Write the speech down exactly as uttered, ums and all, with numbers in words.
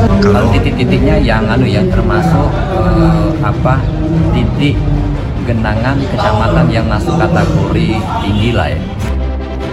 Kalau titik-titiknya yang anu ya termasuk eh, apa titik genangan kecamatan yang masuk kategori tinggi lah ya.